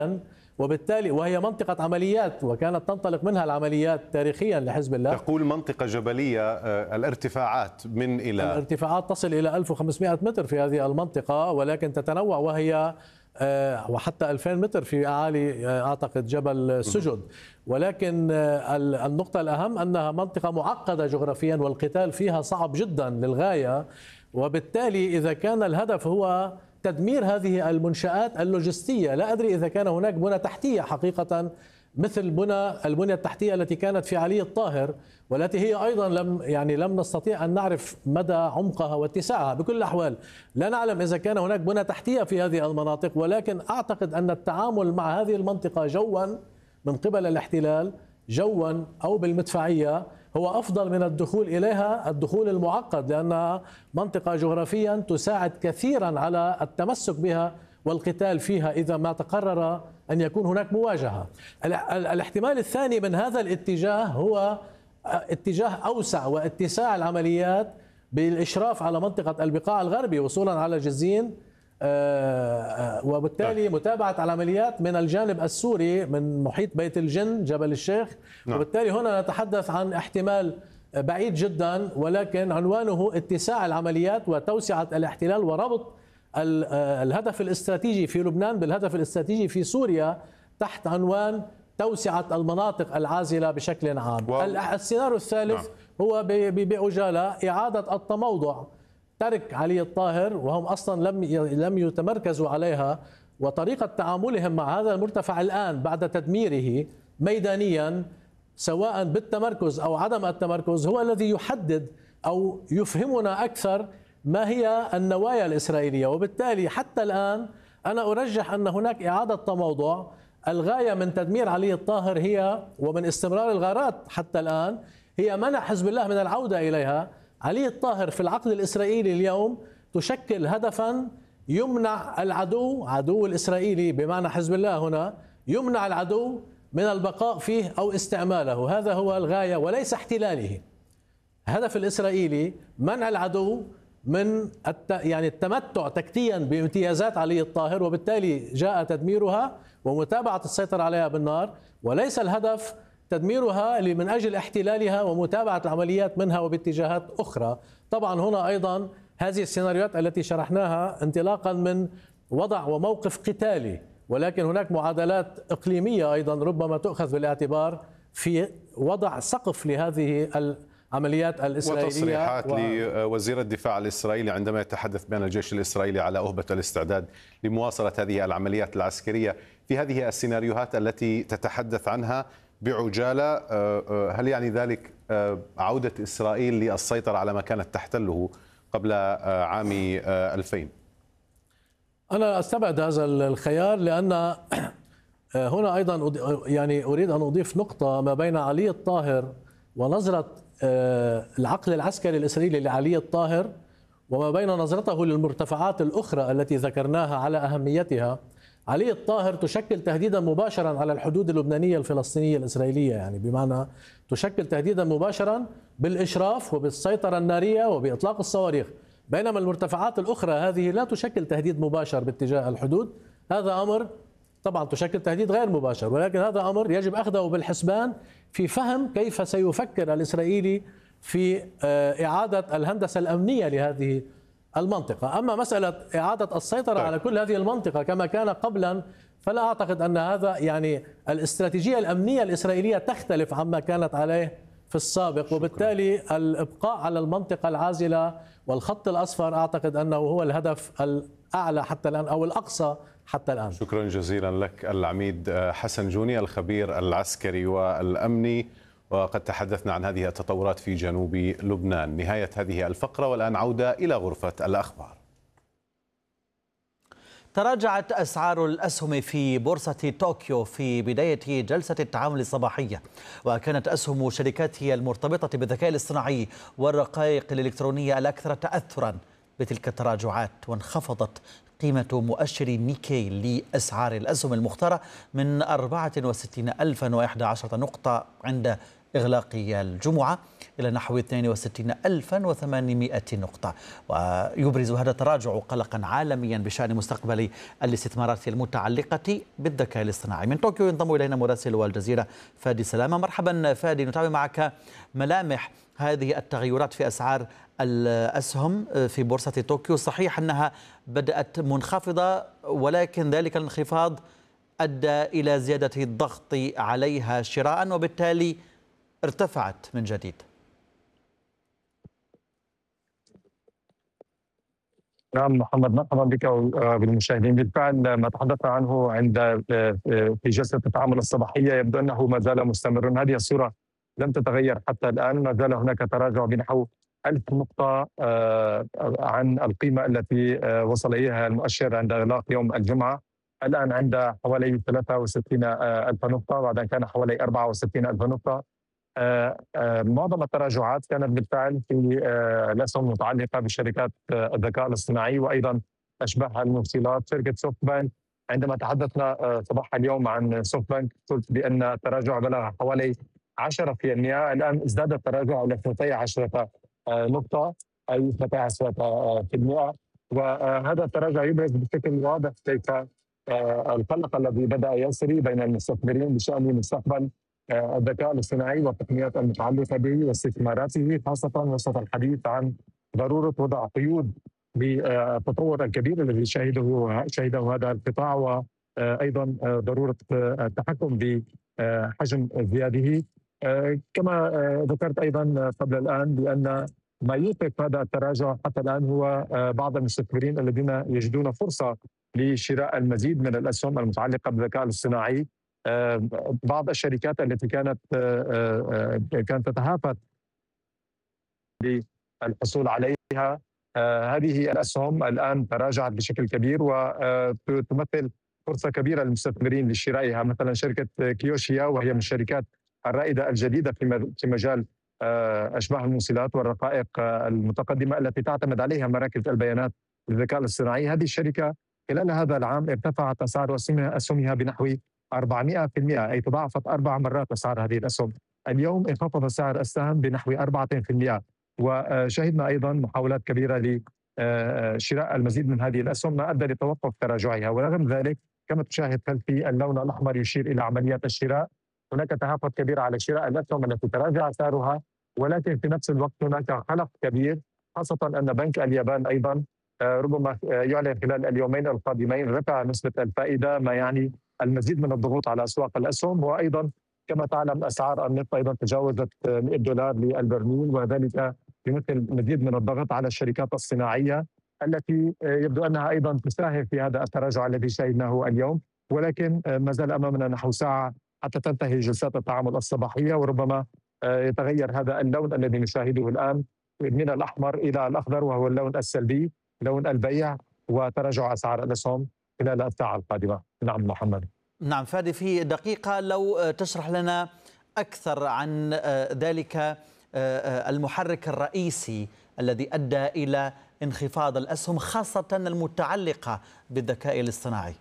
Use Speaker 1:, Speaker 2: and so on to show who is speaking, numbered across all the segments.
Speaker 1: وبالتالي وهي منطقة عمليات، وكانت تنطلق منها العمليات تاريخيا لحزب الله.
Speaker 2: تقول منطقة جبلية، الارتفاعات من إلى
Speaker 1: الارتفاعات تصل إلى 1500 متر في هذه المنطقة، ولكن تتنوع وهي وحتى 2000 متر في أعالي أعتقد جبل السجد. ولكن النقطة الأهم أنها منطقة معقدة جغرافيا، والقتال فيها صعب جدا للغاية. وبالتالي إذا كان الهدف هو تدمير هذه المنشآت اللوجستية، لا أدري إذا كان هناك بنى تحتية حقيقة مثل البنية التحتية التي كانت في علي الطاهر، والتي هي أيضا لم نستطيع أن نعرف مدى عمقها واتساعها. بكل الأحوال لا نعلم إذا كان هناك بنى تحتية في هذه المناطق، ولكن أعتقد أن التعامل مع هذه المنطقة جوا من قبل الاحتلال، جوا أو بالمدفعية، هو أفضل من الدخول إليها الدخول المعقد، لأنها منطقة جغرافيا تساعد كثيرا على التمسك بها والقتال فيها إذا ما تقرر أن يكون هناك مواجهة. الاحتمال الثاني من هذا الاتجاه هو اتجاه أوسع واتساع العمليات بالإشراف على منطقة البقاع الغربي وصولا على جزين، وبالتالي متابعة العمليات من الجانب السوري من محيط بيت الجن جبل الشيخ. وبالتالي هنا نتحدث عن احتمال بعيد جدا، ولكن عنوانه اتساع العمليات وتوسعة الاحتلال وربط الهدف الاستراتيجي في لبنان بالهدف الاستراتيجي في سوريا تحت عنوان توسعة المناطق العازلة بشكل عام. السيناريو الثالث هو بعجالة إعادة التموضع، ترك علي الطاهر، وهم أصلا لم يتمركزوا عليها، وطريقة تعاملهم مع هذا المرتفع الآن بعد تدميره ميدانيا سواء بالتمركز أو عدم التمركز هو الذي يحدد أو يفهمنا أكثر ما هي النوايا الإسرائيلية. وبالتالي حتى الآن أنا أرجح أن هناك إعادة تموضع. الغاية من تدمير علي الطاهر هي ومن استمرار الغارات حتى الآن هي منع حزب الله من العودة إليها. علي الطاهر في العقد الإسرائيلي اليوم تشكل هدفا يمنع عدو الإسرائيلي بمعنى حزب الله هنا، يمنع العدو من البقاء فيه أو استعماله. هذا هو الغاية وليس احتلاله. الهدف الإسرائيلي منع العدو من التمتع تكتيا بامتيازات علي الطاهر، وبالتالي جاء تدميرها ومتابعة السيطرة عليها بالنار، وليس الهدف تدميرها من أجل احتلالها ومتابعة العمليات منها وباتجاهات أخرى. طبعا هنا أيضا هذه السيناريوهات التي شرحناها انطلاقا من وضع وموقف قتالي، ولكن هناك معادلات إقليمية أيضا ربما تؤخذ بالاعتبار في وضع سقف لهذه العمليات الإسرائيلية.
Speaker 2: وتصريحات لوزير الدفاع الإسرائيلي عندما يتحدث بأن الجيش الإسرائيلي على أهبة الاستعداد لمواصلة هذه العمليات العسكرية. في هذه السيناريوهات التي تتحدث عنها بعجالة، هل يعني ذلك عودة إسرائيل للسيطرة على ما كانت تحتله قبل عام 2000؟
Speaker 1: أنا أستبعد هذا الخيال، لأن هنا أيضا أريد أن أضيف نقطة ما بين علي الطاهر ونظرة العقل العسكري الإسرائيلي لعلي الطاهر وما بين نظرته للمرتفعات الأخرى التي ذكرناها على أهميتها. علي الطاهر تشكل تهديدا مباشرا على الحدود اللبنانية الفلسطينية الإسرائيلية، بمعنى تشكل تهديدا مباشرا بالإشراف وبالسيطرة النارية وبإطلاق الصواريخ، بينما المرتفعات الأخرى هذه لا تشكل تهديد مباشر باتجاه الحدود. هذا أمر طبعا تشكل تهديد غير مباشر، ولكن هذا أمر يجب أخذه بالحسبان في فهم كيف سيفكر الإسرائيلي في إعادة الهندسة الأمنية لهذه المنطقة. أما مسألة إعادة السيطرة على كل هذه المنطقة كما كان قبلا، فلا أعتقد أن هذا الاستراتيجية الأمنية الإسرائيلية تختلف عما كانت عليه في السابق. وبالتالي الإبقاء على المنطقة العازلة والخط الأصفر أعتقد أنه هو الهدف الأعلى حتى الآن أو الأقصى حتى الآن.
Speaker 2: شكرا جزيلا لك العميد حسن جوني الخبير العسكري والأمني، وقد تحدثنا عن هذه التطورات في جنوب لبنان. نهاية هذه الفقرة، والآن عودة إلى غرفة الأخبار.
Speaker 3: تراجعت أسعار الأسهم في بورصة طوكيو في بداية جلسة التعامل الصباحية، وكانت أسهم شركات هي المرتبطة بالذكاء الاصطناعي والرقائق الإلكترونية الأكثر تأثرا بتلك التراجعات، وانخفضت قيمة مؤشر نيكي لأسعار الأسهم المختارة من 64,011 نقطة عند إغلاق الجمعة إلى نحو 62,800 نقطة. ويبرز هذا التراجع قلقا عالميا بشأن مستقبل الاستثمارات المتعلقة بالذكاء الاصطناعي. من طوكيو ينضم إلينا مراسل الجزيرة فادي سلامة. مرحبا فادي، نتابع معك ملامح هذه التغيرات في أسعار الأسهم في بورصة طوكيو. صحيح أنها بدأت منخفضة، ولكن ذلك الانخفاض أدى إلى زيادة الضغط عليها شراء، وبالتالي ارتفعت من جديد.
Speaker 4: نعم محمد، مرحبا بك وبالمشاهدين. بالفعل ما تحدثنا عنه في جلسة التعامل الصباحية يبدو أنه ما زال مستمر. هذه الصورة لم تتغير حتى الآن، ما زال هناك تراجع بنحو 1000 نقطة عن القيمة التي وصل إليها المؤشر عند إغلاق يوم الجمعة. الآن عند حوالي 63 ألف نقطة، بعد أن كان حوالي 64 ألف نقطة. معظم التراجعات كانت بالفعل في الأسهم المتعلقة بشركات الذكاء الاصطناعي وأيضا أشباه الموصلات. شركة سوفت بانك، عندما تحدثنا صباح اليوم عن سوفت بانك قلت بأن التراجع بلغ حوالي 10%، الآن ازداد التراجع إلى 12 نقطة أي 13%. وهذا التراجع يبرز بشكل واضح كيف القلق الذي بدأ يسري بين المستثمرين بشأن مستقبل الذكاء الاصطناعي والتقنيات المتعلقة به واستثماراته، خاصة وسط الحديث عن ضرورة وضع قيود للتطور الكبير الذي شهده هذا القطاع، وأيضا ضرورة التحكم بحجم ازدياده. كما ذكرت أيضا قبل الآن بأن ما يوقف هذا التراجع حتى الآن هو بعض المستثمرين الذين يجدون فرصة لشراء المزيد من الأسهم المتعلقة بالذكاء الاصطناعي. بعض الشركات التي كانت تتهافت بالحصول عليها، هذه الأسهم الآن تراجعت بشكل كبير وتمثل فرصة كبيرة للمستثمرين لشرائها. مثلا شركة كيوشيا، وهي من الشركات الرائدة الجديدة في مجال أشباه الموصلات والرقائق المتقدمة التي تعتمد عليها مراكز البيانات للذكاء الاصطناعي. هذه الشركة خلال هذا العام ارتفعت أسعار أسهمها بنحو 400%، أي تضاعفت 4 مرات أسعار هذه الأسهم. اليوم انخفض سعر السهم بنحو 4%، وشهدنا أيضا محاولات كبيرة لشراء المزيد من هذه الأسهم ما أدى لتوقف تراجعها. ورغم ذلك كما تشاهد خلفي اللون الأحمر يشير إلى عمليات الشراء. هناك تهافت كبير على شراء الأسهم التي تراجع سعرها، ولكن في نفس الوقت هناك قلق كبير، خاصة أن بنك اليابان أيضا ربما يعلن خلال اليومين القادمين رفع نسبة الفائدة، ما يعني المزيد من الضغوط على أسواق الأسهم. وأيضا كما تعلم أسعار النفط أيضا تجاوزت $100 للبرميل، وذلك يمثل مزيد من الضغط على الشركات الصناعية التي يبدو أنها أيضا تساهم في هذا التراجع الذي شاهدناه اليوم. ولكن ما زال أمامنا نحو ساعة حتى تنتهي جلسات التعامل الصباحية، وربما يتغير هذا اللون الذي نشاهده الآن من الأحمر إلى الأخضر، وهو اللون السلبي، لون البيع وتراجع أسعار الأسهم خلال الساعة القادمة. نعم محمد.
Speaker 3: نعم فادي، في دقيقة لو تشرح لنا أكثر عن ذلك المحرك الرئيسي الذي أدى إلى انخفاض الأسهم، خاصة المتعلقة بالذكاء الاصطناعي.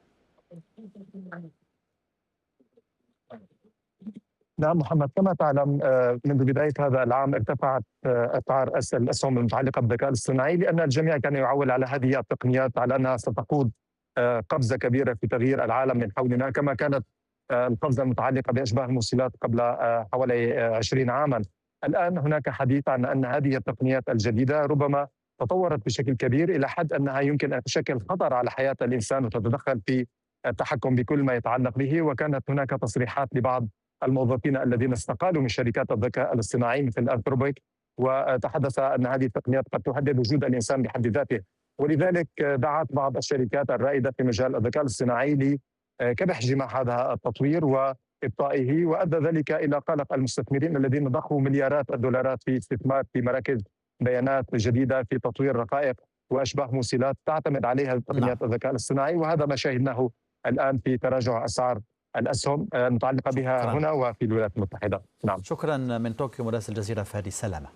Speaker 4: نعم محمد، كما تعلم منذ بداية هذا العام ارتفعت أسعار الأسهم المتعلقة بالذكاء الاصطناعي، لأن الجميع كان يعول على هذه التقنيات على أنها ستقود قفزة كبيرة في تغيير العالم من حولنا، كما كانت القفزة المتعلقة بأشباه الموصلات قبل حوالي 20 عاما. الآن هناك حديث عن أن هذه التقنيات الجديدة ربما تطورت بشكل كبير إلى حد أنها يمكن أن تشكل خطر على حياة الإنسان وتتدخل في التحكم بكل ما يتعلق به. وكانت هناك تصريحات لبعض الموظفين الذين استقالوا من شركات الذكاء الاصطناعي مثل أنثروبيك، وتحدث أن هذه التقنيات قد تهدد وجود الإنسان بحد ذاته. ولذلك دعت بعض الشركات الرائدة في مجال الذكاء الاصطناعي لكبح جماح هذا التطوير وإبطائه، وأدى ذلك إلى قلق المستثمرين الذين ضخوا مليارات الدولارات في استثمار في مراكز بيانات جديدة في تطوير رقائق وأشباه موصلات تعتمد عليها تقنيات الذكاء الاصطناعي. وهذا ما شاهدناه الآن في تراجع أسعار الأسهم المتعلقة بها هنا وفي الولايات المتحدة. نعم.
Speaker 3: شكرا من طوكيو مراسل الجزيرة فادي سلامة.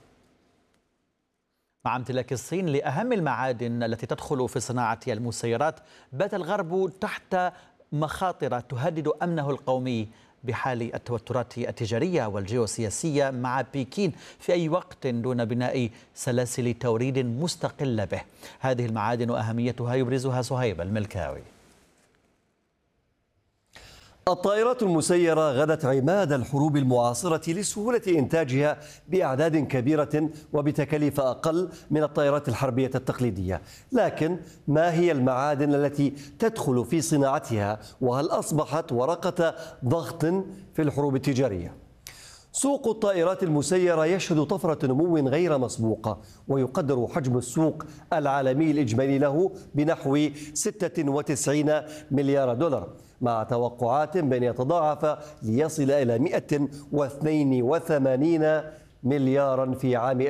Speaker 3: مع امتلاك الصين لأهم المعادن التي تدخل في صناعة المسيرات، بات الغرب تحت مخاطر تهدد أمنه القومي بحال التوترات التجارية والجيوسياسية مع بكين في أي وقت دون بناء سلاسل توريد مستقلة به. هذه المعادن وأهميتها يبرزها صهيب الملكاوي.
Speaker 5: الطائرات المسيرة غدت عماد الحروب المعاصرة لسهولة إنتاجها بأعداد كبيرة وبتكاليف أقل من الطائرات الحربية التقليدية. لكن ما هي المعادن التي تدخل في صناعتها؟ وهل أصبحت ورقة ضغط في الحروب التجارية؟ سوق الطائرات المسيرة يشهد طفرة نمو غير مسبوقة، ويقدر حجم السوق العالمي الإجمالي له بنحو 96 مليار دولار، مع توقعات بأن يتضاعف ليصل إلى 182 مليارا في عام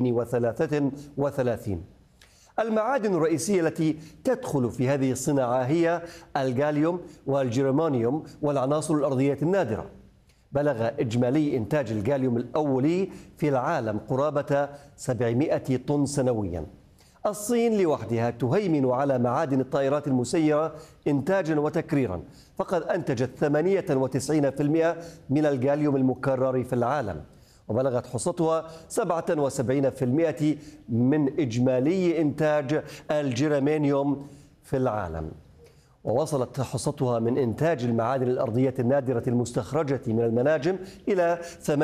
Speaker 5: 2033. المعادن الرئيسية التي تدخل في هذه الصناعة هي الجاليوم والجيرمانيوم والعناصر الأرضية النادرة. بلغ إجمالي إنتاج الجاليوم الأولي في العالم قرابة 700 طن سنويا. الصين لوحدها تهيمن على معادن الطائرات المسيرة إنتاجا وتكريرا، فقد أنتجت 98% من الجاليوم المكرر في العالم، وبلغت حصتها 77% من إجمالي إنتاج الجيرمانيوم في العالم. ووصلت حصتها من إنتاج المعادن الأرضية النادرة المستخرجة من المناجم إلى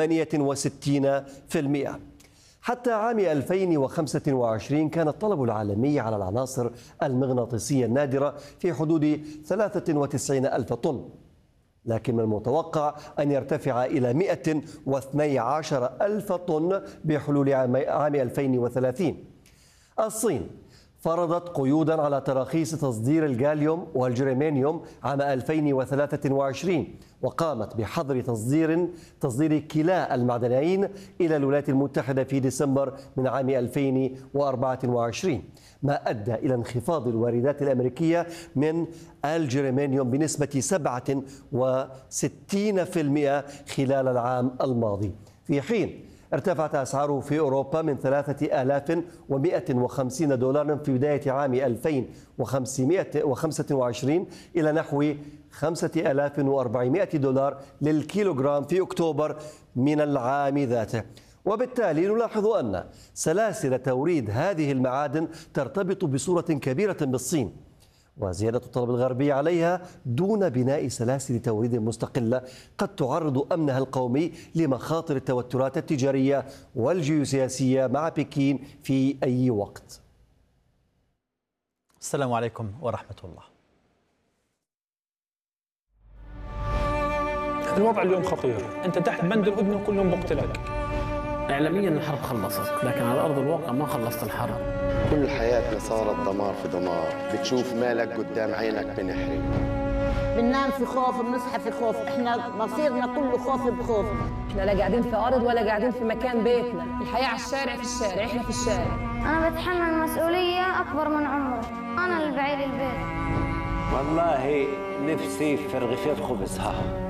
Speaker 5: 68%. حتى عام 2025 كان الطلب العالمي على العناصر المغناطيسية النادرة في حدود 93 ألف طن، لكن من المتوقع أن يرتفع إلى 112 ألف طن بحلول عام 2030. الصين فرضت قيودا على تراخيص تصدير الجاليوم والجيرمانيوم عام 2023، وقامت بحظر تصدير كلا المعدنين إلى الولايات المتحدة في ديسمبر من عام 2024، ما أدى إلى انخفاض الواردات الأمريكية من الجيرمانيوم بنسبة 67% خلال العام الماضي، في حين ارتفعت أسعاره في أوروبا من 3150 دولار في بداية عام 2025 إلى نحو 5400 دولار للكيلوغرام في أكتوبر من العام ذاته. وبالتالي نلاحظ أن سلاسل توريد هذه المعادن ترتبط بصورة كبيرة بالصين، وزيادة الطلب الغربي عليها دون بناء سلاسل توريد مستقلة قد تعرض أمنها القومي لمخاطر التوترات التجارية والجيوسياسية مع بكين في أي وقت.
Speaker 3: السلام عليكم ورحمة الله.
Speaker 6: الوضع اليوم خطير، أنت تحت بند الهدنة وكل يوم بقتلك.
Speaker 7: إعلاميا الحرب خلصت، لكن على أرض الواقع ما خلصت الحرب.
Speaker 8: كل حياتنا صارت دمار في دمار، بتشوف مالك قدام عينك بنحرق.
Speaker 9: بننام في خوف، بنصحى في خوف، احنا مصيرنا كله خوف بخوف.
Speaker 10: احنا لا قاعدين في أرض ولا قاعدين في مكان بيتنا، الحياة على الشارع، في الشارع، احنا في الشارع.
Speaker 11: أنا بتحمل مسؤولية أكبر من عمري، أنا اللي بعيد البيت.
Speaker 12: والله نفسي في رغيفات خبزها.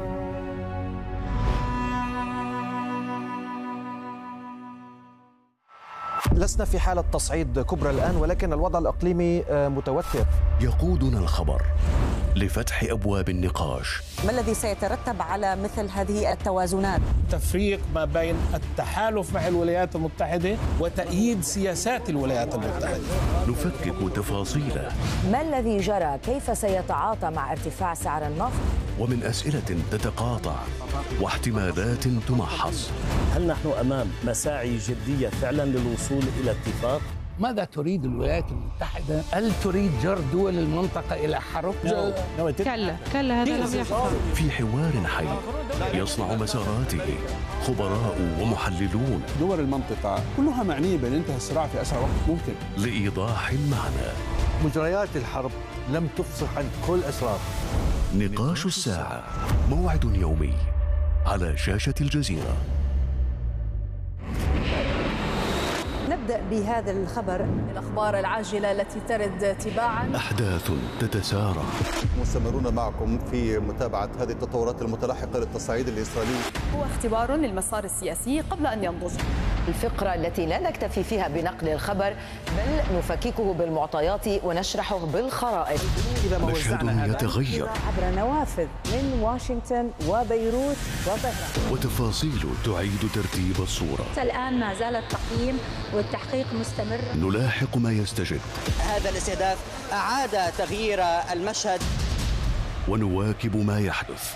Speaker 13: لسنا في حالة تصعيد كبرى الآن، ولكن الوضع الإقليمي متوتر.
Speaker 14: يقودنا الخبر لفتح أبواب النقاش.
Speaker 15: ما الذي سيترتب على مثل هذه التوازنات؟
Speaker 6: تفريق ما بين التحالف مع الولايات المتحدة وتأييد سياسات الولايات المتحدة.
Speaker 14: نفكك تفاصيله.
Speaker 16: ما الذي جرى؟ كيف سيتعاطى مع ارتفاع سعر النفط؟
Speaker 14: ومن أسئلة تتقاطع واحتمالات تمحص.
Speaker 17: هل نحن أمام مساعي جدية فعلا للوصول إلى اتفاق؟
Speaker 18: ماذا تريد الولايات المتحدة؟ هل تريد جر دول المنطقة إلى حرب؟
Speaker 19: كلا هذا لم يحصل.
Speaker 14: في حوار حي يصنع مساراته خبراء ومحللون.
Speaker 20: دول المنطقة كلها معنية بانتهاء الصراع في أسرع وقت ممكن.
Speaker 14: لإيضاح المعنى.
Speaker 21: مجريات الحرب لم تفصح عن كل أسرار.
Speaker 14: نقاش الساعة، موعد يومي على شاشة الجزيرة.
Speaker 15: نبدأ نبدأ بهذا الخبر.
Speaker 1: الأخبار العاجلة التي ترد تباعا.
Speaker 14: أحداث تتسارع.
Speaker 20: مستمرون معكم في متابعة هذه التطورات المتلاحقة للتصعيد الإسرائيلي.
Speaker 1: هو اختبار للمسار السياسي قبل أن ينضج.
Speaker 22: الفقرة التي لا نكتفي فيها بنقل الخبر بل نفككه بالمعطيات ونشرحه بالخرائط.
Speaker 14: مشهد يتغير
Speaker 16: عبر نوافذ من واشنطن وبيروت وطهران،
Speaker 14: وتفاصيل تعيد ترتيب الصورة.
Speaker 23: الآن ما زال التقييم والتحقيق مستمر.
Speaker 14: نلاحق ما يستجد.
Speaker 24: هذا الاستهداف أعاد تغيير المشهد
Speaker 14: ونواكب ما يحدث.